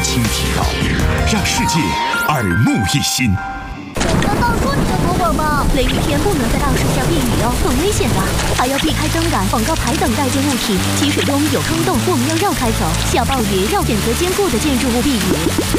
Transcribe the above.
轻提高，让世界耳目一新。 难道说你的某宝吗？雷雨天不能在大树下避雨哦，很危险的，还要避开灯杆、广告牌等带尖物体。积水中有坑洞，我们要绕开走。下暴雨要选择坚固的建筑物避雨。